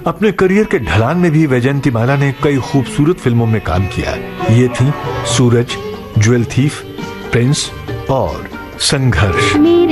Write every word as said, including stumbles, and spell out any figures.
अपने करियर के ढलान में भी वैजयंतीमाला ने कई खूबसूरत फिल्मों में काम किया। ये थी सूरज, ज्वेल थीफ, प्रिंस और संघर्ष।